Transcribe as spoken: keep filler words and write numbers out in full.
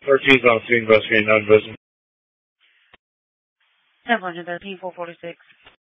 Ortiz on screen, bus screen, non-business. seven one zero, P four forty-six.